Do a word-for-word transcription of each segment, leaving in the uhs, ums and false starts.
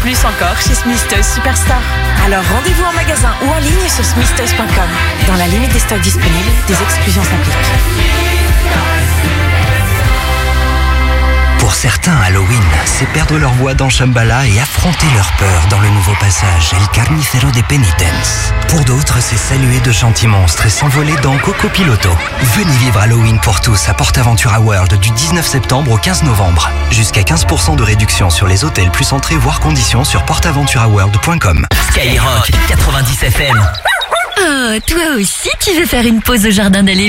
plus encore chez Smith Superstore. Alors rendez-vous en magasin ou en ligne sur smiths point com. Dans la limite des stocks disponibles, des exclusions s'appliquent. Pour certains, Halloween, c'est perdre leur voix dans Shambhala et affronter leur peur dans le nouveau passage El Carnicero de Penitence. Pour d'autres, c'est saluer de gentils monstres et s'envoler dans Coco Piloto. Venez vivre Halloween pour tous à PortAventura World du dix-neuf septembre au quinze novembre. Jusqu'à quinze pour cent de réduction sur les hôtels plus entrées, voire conditions sur portaventura world point com. Skyrock quatre-vingt-dix F M. Oh, toi aussi tu veux faire une pause au jardin d'Alévio ?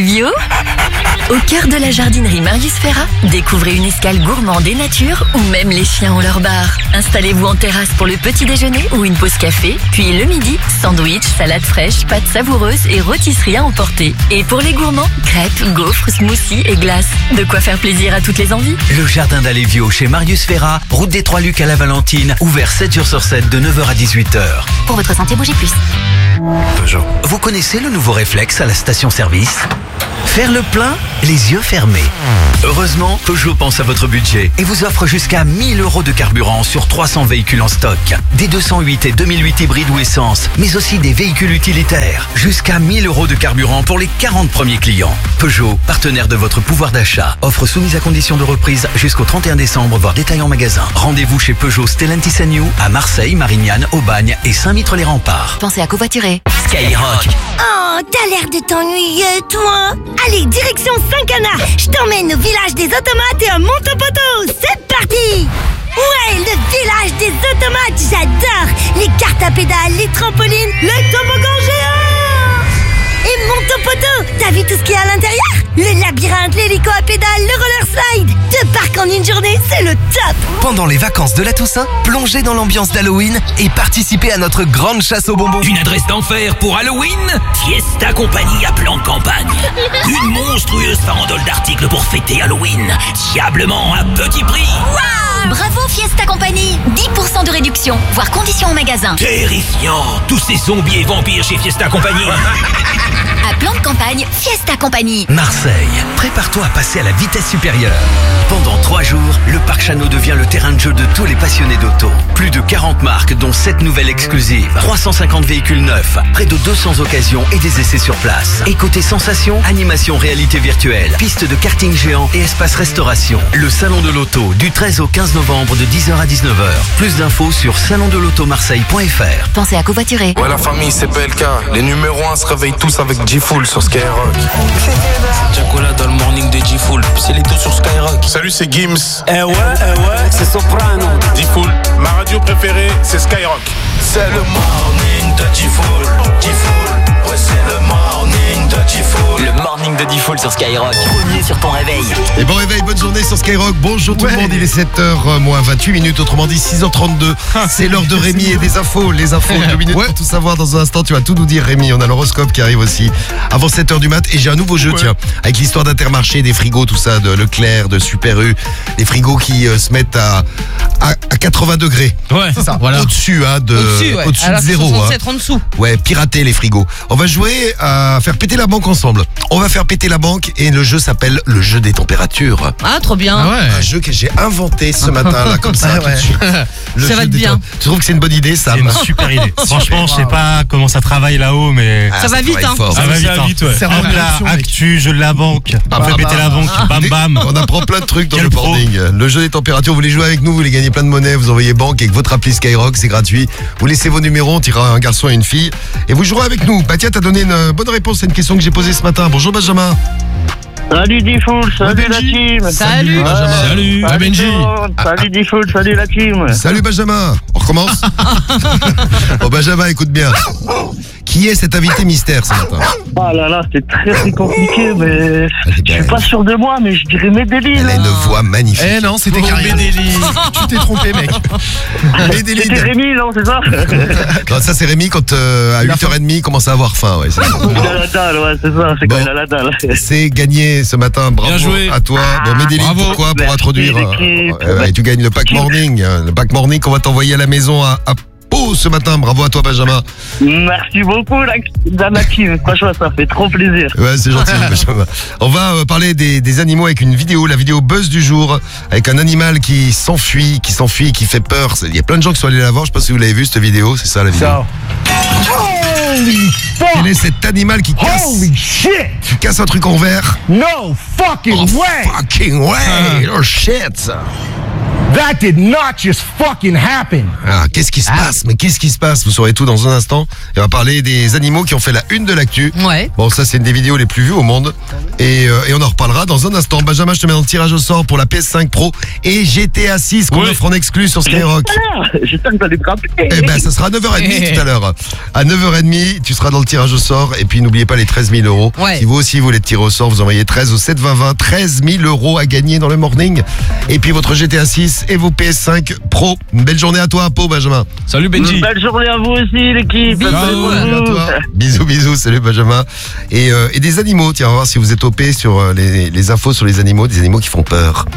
Au cœur de la jardinerie Marius Ferrat, découvrez une escale gourmande et nature où même les chiens ont leur bar. Installez-vous en terrasse pour le petit déjeuner ou une pause café, puis le midi, sandwich, salade fraîche, pâtes savoureuses et rôtisseries à emporter. Et pour les gourmands, crêpes, gaufres, smoothies et glaces. De quoi faire plaisir à toutes les envies. Le jardin d'Alévio chez Marius Ferrat, route des Trois-Lucs à la Valentine, ouvert sept jours sur sept de neuf heures à dix-huit heures. Pour votre santé, bougez plus. Peugeot. Vous connaissez le nouveau réflexe à la station-service ? Faire le plein, les yeux fermés. Heureusement, Peugeot pense à votre budget et vous offre jusqu'à mille euros de carburant sur trois cents véhicules en stock. Des deux cent huit et deux mille huit hybrides ou essence, mais aussi des véhicules utilitaires. Jusqu'à mille euros de carburant pour les quarante premiers clients. Peugeot, partenaire de votre pouvoir d'achat. Offre soumise à condition de reprise jusqu'au trente et un décembre, voire détail en magasin. Rendez-vous chez Peugeot Stellantis and You à Marseille, Marignane, Aubagne et Saint-Mitre-les-Remparts. Pensez à covoiturer. Skyrock. Oh, t'as l'air de t'ennuyer, toi. Allez, direction Saint-Cana. Je t'emmène au village des automates et à Montopoto. C'est parti. Ouais, le village des automates, j'adore. Les cartes à pédales, les trampolines, le toboggan géant. Et Montopoto, t'as vu tout ce qu'il y a à l'intérieur? Le labyrinthe, l'hélico à pédales, le roller slide. Deux parcs en une journée, c'est le top. Pendant les vacances de la Toussaint, plongez dans l'ambiance d'Halloween et participez à notre grande chasse aux bonbons. Une adresse d'enfer pour Halloween? Fiesta Compagnie à Plan de Campagne. Une monstrueuse farandole d'articles pour fêter Halloween. Diablement à petit prix. Wow, bravo Fiesta Compagnie. dix pour cent de réduction, voire conditions en magasin. Terrifiant. Tous ces zombies et vampires chez Fiesta Compagnie. À Plan de Campagne, Fiesta Compagnie. Marseille, prépare-toi à passer à la vitesse supérieure. Pendant trois jours, le Parc Chano devient le terrain de jeu de tous les passionnés d'auto. Plus de quarante marques, dont sept nouvelles exclusives. trois cent cinquante véhicules neufs, près de deux cents occasions et des essais sur place. Et côté sensation, animation réalité virtuelle, piste de karting géant et espace restauration. Le Salon de l'Auto, du treize au quinze novembre de dix heures à dix-neuf heures. Plus d'infos sur salon de l'auto marseille point f r. Pensez à covoiturer. Ouais, la famille, c'est P L K. Les numéros un se réveillent tous avec G-Full sur Skyrock. Jacola dans le morning de G-Full, c'est les taux sur Skyrock. Salut, c'est Gims. Eh ouais, eh ouais, c'est Soprano. G-Full, ma radio préférée, c'est Skyrock. C'est le morning de G-Full. G-Full, ouais, c'est le morning de G-Full. Le morning de Diffoul sur Skyrock. Premier sur ton réveil. Et bon réveil, bonne journée sur Skyrock. Bonjour tout ouais. le monde, il est sept heures moins vingt-huit minutes, autrement dit six heures trente-deux. C'est l'heure de Rémi et des infos. Les infos, deux minutes ouais. pour tout savoir. Dans un instant, tu vas tout nous dire, Rémi. On a l'horoscope qui arrive aussi avant sept heures du mat. Et j'ai un nouveau jeu, ouais. tiens, avec l'histoire d'Intermarché, des frigos, tout ça, de Leclerc, de Super U. Les frigos qui euh, se mettent à, à, à quatre-vingts degrés. Ouais, c'est ça. Voilà. Au-dessus, hein, de, au-dessus, ouais. au-dessus Alors de zéro. Hein. Être en dessous. Ouais, pirater les frigos. On va jouer à faire péter la banque ensemble. On va faire péter la banque et le jeu s'appelle le jeu des températures. Ah, trop bien. Ah ouais. Un jeu que j'ai inventé ce matin, là, comme ça. Ah ouais. Ça va être bien. Tu trouves que c'est une bonne idée, ça? C'est une super idée. Franchement, je sais pas comment ça travaille là-haut, mais. Ah, ça, ça va vite, hein. Ça, ça va vite, hein. vite ouais. Hop là, actu, jeu de la banque. On fait péter la banque, bam bam. On apprend plein de trucs dans Quel le pro. boarding. Le jeu des températures, vous voulez jouer avec nous, vous voulez gagner plein de monnaie, vous envoyez banque avec votre appli Skyrock, c'est gratuit. Vous laissez vos numéros, on tirera un garçon et une fille. Et vous jouerez avec nous. Bah tiens, t'as donné une bonne réponse à une question que j'ai posée ce matin. Bonjour Benjamin. Salut Diffoul, salut la team. Salut, salut Benjamin. Salut, salut Benji. Salut Diffoul, salut la team. Salut Benjamin. On recommence. Bon Benjamin, écoute bien. Qui est cet invité mystère ce matin? Ah là là, c'est très très compliqué, mais je suis pas sûr de moi, mais je dirais Medellin. Elle a une voix magnifique. Eh non, c'était Karim. Tu t'es trompé, mec. Medellin. C'était Rémi, non, c'est ça? Non, ça c'est Rémi quand euh, à huit heures trente il commence à avoir faim. Ouais, c'est il a la dalle, ouais, c'est ça, c'est bon. Quand il a la dalle. C'est gagné ce matin, bravo à toi. Bon, Medellin, pourquoi? Pour introduire. Euh, euh, et tu gagnes le pack morning. Le pack morning qu'on va t'envoyer à la maison à, à Pau. beau ce matin. Bravo à toi, Benjamin. Merci beaucoup, la dame active. Franchement, ça fait trop plaisir. Ouais, c'est gentil, Benjamin. On va euh, parler des, des animaux avec une vidéo, la vidéo buzz du jour, avec un animal qui s'enfuit, qui s'enfuit, qui fait peur. Il y a plein de gens qui sont allés la voir. Je sais pas si vous l'avez vu cette vidéo. C'est ça la vidéo. Holy fuck! Quel est cet animal qui casse, Holy shit! qui casse un truc en verre? No fucking Oh, way! fucking way! Oh shit! That did not just fucking happen. Ah, qu'est-ce qui se passe? Mais qu'est-ce qui se passe? Vous saurez tout dans un instant. Et on va parler des animaux qui ont fait la une de l'actu. Ouais. Bon, ça, c'est une des vidéos les plus vues au monde. Et, euh, et on en reparlera dans un instant. Benjamin, je te mets dans le tirage au sort pour la P S cinq Pro et G T A six qu'on Oui. offre en exclu sur Skyrock. J'espère que vous allez me rappeler. Eh ben, ça sera à neuf heures trente tout à l'heure. À neuf heures trente, tu seras dans le tirage au sort. Et puis, n'oubliez pas les treize mille euros. Ouais. Si vous aussi voulez tirer au sort, vous envoyez treize au sept vingt vingt. treize mille euros à gagner dans le morning. Et puis, votre G T A six et vos P S cinq Pro. Une belle journée à toi, à Pau, Benjamin. Salut Benji. Belle journée à vous aussi, l'équipe. Bisous. À toi. Bisous, bisous, salut Benjamin. Et, euh, et des animaux, tiens, on va voir si vous êtes O P sur euh, les, les infos sur les animaux, des animaux qui font peur.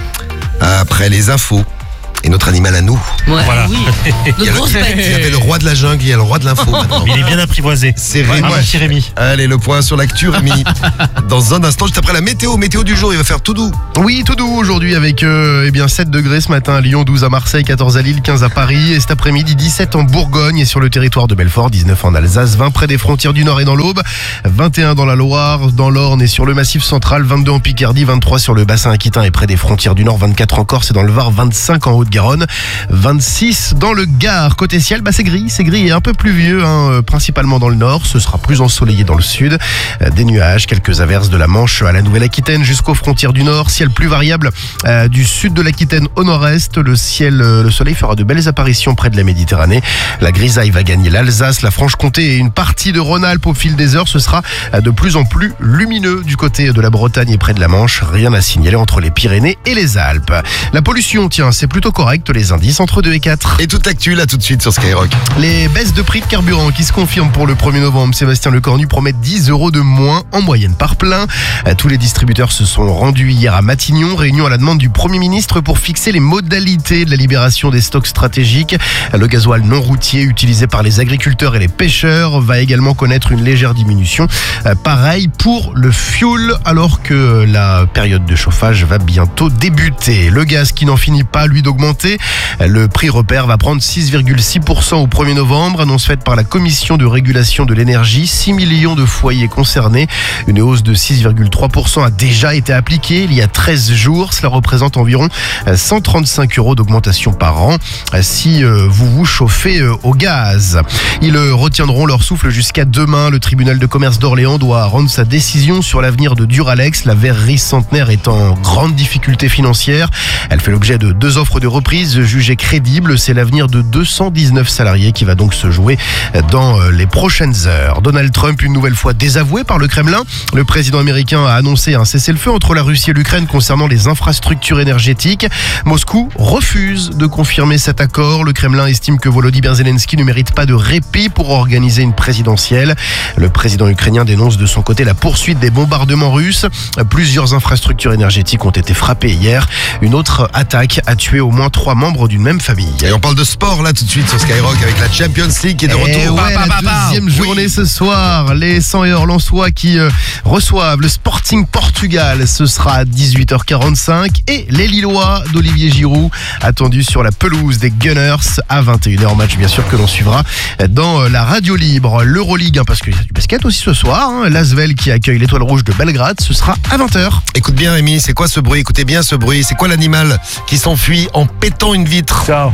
Après les infos. Et notre animal à nous. Ouais, Voilà. oui. Il y a Notre grosse le, il y bête. avait le roi de la jungle, il y a le roi de l'info maintenant. Il est bien apprivoisé. C'est Ouais, Rémi. un petit Rémi. Allez, le point sur l'actu, Rémi. Dans un instant, juste après la météo, météo du jour, il va faire tout doux. Oui, tout doux aujourd'hui avec euh, eh bien sept degrés ce matin à Lyon, douze à Marseille, quatorze à Lille, quinze à Paris et cet après-midi dix-sept en Bourgogne et sur le territoire de Belfort, dix-neuf en Alsace, vingt près des frontières du Nord et dans l'Aube, vingt et un dans la Loire, dans l'Orne et sur le Massif central, vingt-deux en Picardie, vingt-trois sur le bassin aquitain et près des frontières du Nord, vingt-quatre en Corse et dans le Var, vingt-cinq en Haute-Garonne, vingt-six dans le Gard. Côté ciel, bah c'est gris, c'est gris et un peu pluvieux, hein, euh, principalement dans le Nord, ce sera plus ensoleillé dans le Sud, Euh, des nuages, quelques averses de la Manche à la Nouvelle-Aquitaine jusqu'aux frontières du Nord, ciel plus variable euh, du sud de l'Aquitaine au nord-est, le ciel, euh, le soleil fera de belles apparitions près de la Méditerranée, la grisaille va gagner l'Alsace, la Franche-Comté et une partie de Rhône-Alpes au fil des heures, ce sera euh, de plus en plus lumineux du côté de la Bretagne et près de la Manche, rien à signaler entre les Pyrénées et les Alpes. La pollution, tiens, c'est plutôt correct, les indices entre deux et quatre. Et toute l'actu, là, tout de suite sur Skyrock. Les baisses de prix de carburant qui se confirment pour le premier novembre. Sébastien Lecornu promet dix euros de moins en moyenne par plein. Euh, Tous les distributeurs se sont rendus hier à Matignon, réunion à la demande du Premier ministre pour fixer les modalités de la libération des stocks stratégiques. Le gasoil non routier utilisé par les agriculteurs et les pêcheurs va également connaître une légère diminution. Euh, Pareil pour le fuel, alors que la période de chauffage va bientôt débuter. Le gaz qui n'en finit pas, lui, d'augmenter. Le prix repère va prendre six virgule six pour cent au premier novembre, annonce faite par la Commission de régulation de l'énergie. six millions de foyers concernés. Une hausse de six virgule trois pour cent a déjà été appliquée il y a treize jours. Cela représente environ cent trente-cinq euros d'augmentation par an si vous vous chauffez au gaz. Ils retiendront leur souffle jusqu'à demain. Le tribunal de commerce d'Orléans doit rendre sa décision sur l'avenir de Duralex. La verrerie centenaire est en grande difficulté financière. Elle fait l'objet de deux offres de reprise jugées crédibles. C'est l'avenir de deux cent dix-neuf salariés qui va donc se jouer dans les prochaines heures. Donald Trump, une nouvelle fois désavoué par le Kremlin. Le président américain a annoncé un cessez-le-feu entre la Russie et l'Ukraine concernant les infrastructures énergétiques. Moscou refuse de confirmer cet accord. Le Kremlin estime que Volodymyr Zelensky ne mérite pas de répit pour organiser une présidentielle. Le président ukrainien dénonce de son côté la poursuite des bombardements russes. Plusieurs infrastructures énergétiques ont été frappées hier. Une autre attaque a tué au moins trois membres d'une même famille. Et on parle de sport là tout de suite sur Skyrock avec la Champions League qui est de Et retour. ouais, la deuxième journée ce soir, les cent et Orlensois qui euh, reçoivent le Sporting Portugal, ce sera à dix-huit heures quarante-cinq et les Lillois d'Olivier Giroud attendus sur la pelouse des Gunners à vingt et une heures, match bien sûr que l'on suivra dans la radio libre. L'Euroleague, hein, parce qu'il y a du basket aussi ce soir, hein, l'Asvel qui accueille l'Étoile Rouge de Belgrade, ce sera à vingt heures. Écoute bien Rémi, c'est quoi ce bruit? Écoutez bien ce bruit, c'est quoi l'animal qui s'enfuit en pétant une vitre? So.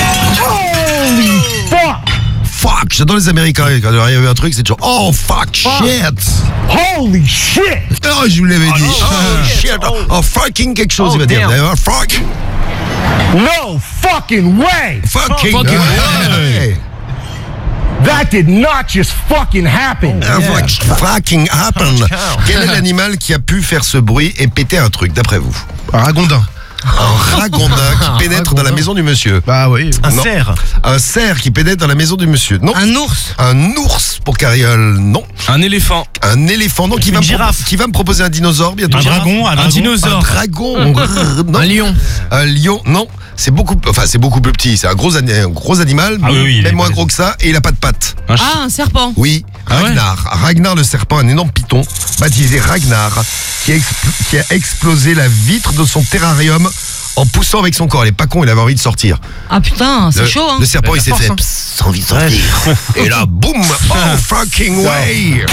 Holy fuck! Fuck, j'adore les Américains, quand il arrive un truc, c'est toujours oh fuck, shit. Holy shit! Oh, je vous l'avais dit. Oh, shit. Oh, fucking quelque chose, Oh, il va dire. damn. D'ailleurs, fuck. No fucking way! Fucking, Fucking way. way. That did not just fucking happen. Ah, fuck, fucking happened. Quel est l'animal qui a pu faire ce bruit et péter un truc, d'après vous? Un ragondin. Un ragondin qui pénètre dans la maison du monsieur. Bah oui. Un Non. cerf. Un cerf qui pénètre dans la maison du monsieur. Non. Un ours. Un ours pour Cariole. Non. Un éléphant. Un éléphant. Non. Qui Une va, me girafe. propo- qui va me proposer un dinosaure bientôt. Un dragon. Un Un dragon. dinosaure. Un dragon. Non. Un lion. Un lion. Non. c'est beaucoup, enfin c'est beaucoup plus petit. C'est un gros, ani- un gros animal, Ah oui, oui, il est même moins balèze. gros que ça, et il a pas de pattes. Ah, un serpent. Oui, Ah ouais Ragnar. Ragnar le serpent, un énorme python, baptisé Ragnar, qui a, expl- qui a explosé la vitre de son terrarium en poussant avec son corps. Il est pas con, il avait envie de sortir. Ah putain, c'est Le, chaud, hein. le serpent, il s'est force, fait hein. psst, envie de sortir. Et là, boum, oh fucking way.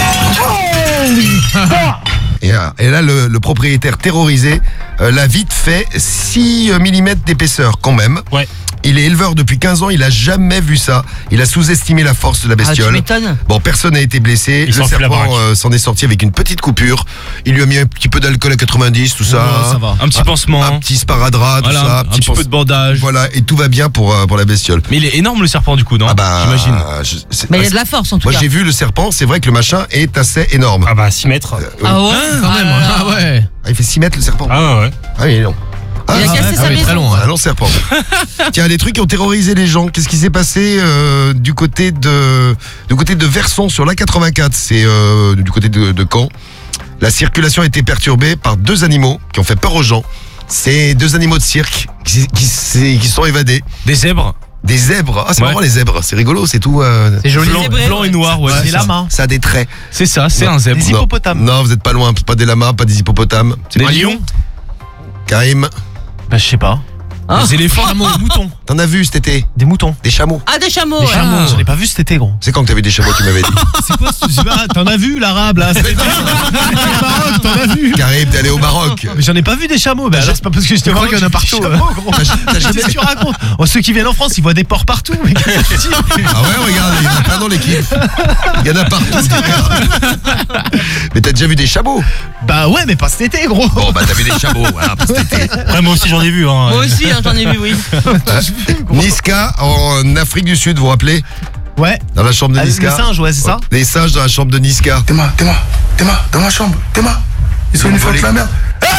Et, euh, et là, le, le propriétaire terrorisé euh, l'a vite fait six millimètres d'épaisseur quand même. Ouais. Il est éleveur depuis quinze ans, il a jamais vu ça. Il a sous-estimé la force de la Ah, tu bestiole. m'étonnes. Bon, personne n'a été blessé. Il Le s'en fout la serpent baraque. euh, s'en est sorti avec une petite coupure. Il lui a mis un petit peu d'alcool à quatre-vingt-dix, tout ça. Ouais, ça va. Un petit pansement. Un petit sparadrap, tout Voilà, ça. un petit pans- peu de bandage. Voilà, et tout va bien pour, euh, pour la bestiole. Mais il est énorme le serpent du coup, non Ah bah, J'imagine. je- c'est- Mais il y a de la force en tout Moi, cas. j'ai vu le serpent, c'est vrai que le machin est assez énorme. Ah bah six mètres. Ah ouais, Quand même, ah ouais. Ah, il fait six mètres le serpent. Ah ouais, ouais. Ah, il est long. Ah, Il a cassé ah sa oui, maison. très long, un long serpent. Tiens, des trucs qui ont terrorisé les gens. Qu'est-ce qui s'est passé euh, du côté de du côté de Verson sur l'A quatre-vingt-quatre, c'est euh, du côté de, de Caen. La circulation a été perturbée par deux animaux qui ont fait peur aux gens. C'est deux animaux de cirque qui, qui, s'est- qui sont évadés. Des zèbres. Des zèbres. Ah, c'est Ouais. marrant les zèbres. C'est rigolo, c'est tout. euh, C'est joli. Blanc, zébré, blanc et noir, ouais. ouais, c'est ça, ça. ça a des traits. C'est ça, c'est un zèbre. Des Non. hippopotames. Non, vous n'êtes pas loin. Pas des lamas, pas des hippopotames. C'est Des pas- lions. Karim, Bah, je sais pas. Des éléphants. Des moutons. t'en as vu cet été? Des moutons. Des chameaux. Ah, des chameaux. Des ouais. chameaux. J'en ai pas vu cet été, gros. C'est quand que t'as vu des chameaux, tu m'avais dit? C'est quoi ce je sais pas, t'en as vu l'arabe là cet été Au Maroc, t'en as vu Karim, t'es allé au Maroc. Mais j'en ai pas vu des chameaux. Bah, alors, c'est pas parce que je te crois qu'il y en a partout, Chameaux, hein. gros. T'as- t'as jamais- Qu'est-ce que tu racontes? Oh, ceux qui viennent en France, ils voient des porcs partout. Mais qu'est-ce que tu dis? Ah ouais, regarde, il y en a plein dans l'équipe. Il y en a partout. Mais t'as déjà vu des chameaux? Bah ouais, mais pas cet été, gros. Bon, bah t'as vu des chameaux, voilà, pas cet été. Ouais, moi aussi j'en ai vu. Hein. Moi aussi, hein, j'en ai vu, oui. Niska, en Afrique du Sud, vous vous rappelez? Ouais. Dans la chambre de Ah, Niska. les singes, ouais, c'est ça. Les singes dans la chambre de Niska. Théma, Théma, Théma, dans ma chambre, Théma. Ils sont venus faire la merde.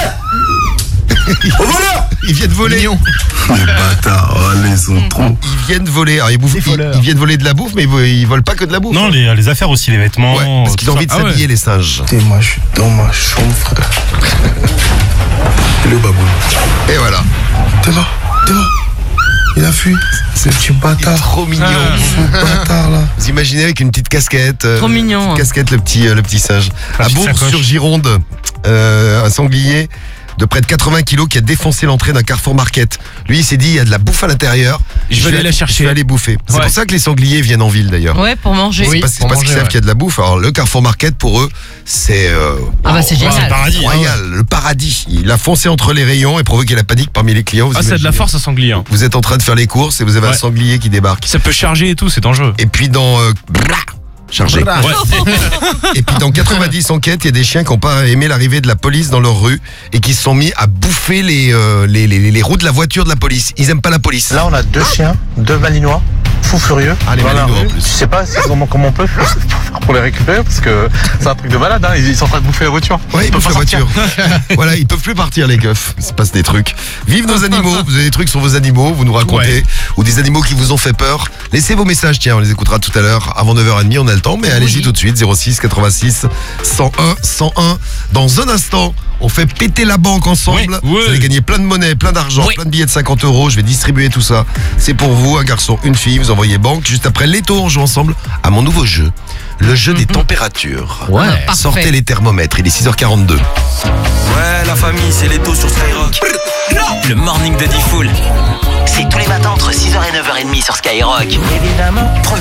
Au voleur! Ils viennent voler. Les bâtards, oh, ils sont trop. Ils viennent voler. Alors, ils, bouffent, Des ils, voleurs. ils viennent voler de la bouffe, mais ils, vo- ils volent pas que de la bouffe. Non, les, les affaires aussi, les vêtements. Ouais, parce qu'ils ont tout envie de ça. Ah ouais. s'habiller, les singes. Théma, je suis dans ma chambre, frère. Le baboune. Et voilà. Théma, Théma. Il a fui. Ce petit bâtard. Trop mignon. Ce bâtard là. Vous imaginez avec une petite casquette. euh, Trop mignon, petite hein. casquette, le petit, euh, le petit singe. La À petite Bourg sacoche. sur Gironde, euh, un sanglier de près de quatre-vingts kilos qui a défoncé l'entrée d'un Carrefour Market. Lui, il s'est dit, il y a de la bouffe à l'intérieur. Je vais aller la chercher. Je vais aller bouffer. C'est Ouais. pour ça que les sangliers viennent en ville d'ailleurs. Ouais, pour manger. C'est parce, c'est pour parce qu'ils manger, savent ouais. qu'il y a de la bouffe. Alors le Carrefour Market pour eux, c'est euh, Ah bah c'est Ouais, c'est le génial. paradis. hein. royal, le paradis. Il a foncé entre les rayons et provoqué la panique parmi les clients. Vous Ah, c'est de la imaginez. force à sanglier. hein. Vous êtes en train de faire les courses et vous avez un Ouais. sanglier qui débarque. Ça peut charger et tout, c'est dangereux. Et puis dans euh, chargé. Ouais. Et puis dans quatre-vingt-dix enquêtes, il y a des chiens qui n'ont pas aimé l'arrivée de la police dans leur rue et qui se sont mis à bouffer les, euh, les, les, les roues de la voiture de la police. Ils aiment pas la police. Là, on a deux chiens, deux malinois, fous furieux. Ah, les dans la malinois, rue. en plus. Je sais pas si- comment, comment on peut faire pour les récupérer parce que c'est un truc de malade. Hein. Ils ils sont en train de bouffer la voiture. Ouais, ils peuvent bouffent la pas sortir. voiture. Voilà, ils peuvent plus partir les keufs. Il se passe des trucs. Vive nos animaux. Vous avez des trucs sur vos animaux, vous nous racontez. Ouais. Ou des animaux qui vous ont fait peur. Laissez vos messages, tiens, on les écoutera tout à l'heure. Avant neuf heures trente, on a le temps, mais allez-y tout de suite. zéro six quatre-vingt-six cent un cent un. Dans un instant, on fait péter la banque ensemble. Oui, oui. Vous allez gagner plein de monnaie, plein d'argent, Oui. plein de billets de cinquante euros. Je vais distribuer tout ça. C'est pour vous, un garçon, une fille. Vous envoyez banque. Juste après l'étau, on joue ensemble à mon nouveau jeu. Le jeu des températures. Ouais. Parfait. Sortez les thermomètres, il est six heures quarante-deux. Ouais, la famille, c'est les taux sur Skyrock. Le morning de Diffoul. C'est tous les matins entre six heures et neuf heures trente sur Skyrock. Évidemment. Premier